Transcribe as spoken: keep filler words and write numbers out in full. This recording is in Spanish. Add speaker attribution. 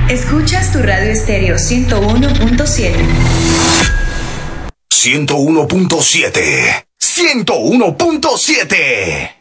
Speaker 1: Escuchas tu radio estéreo ciento uno punto siete.
Speaker 2: ciento uno punto siete. ciento uno punto siete.